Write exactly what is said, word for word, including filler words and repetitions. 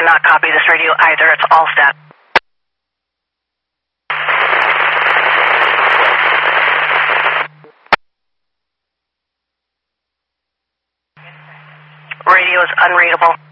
Cannot copy this radio either. It's all static. Radio is unreadable.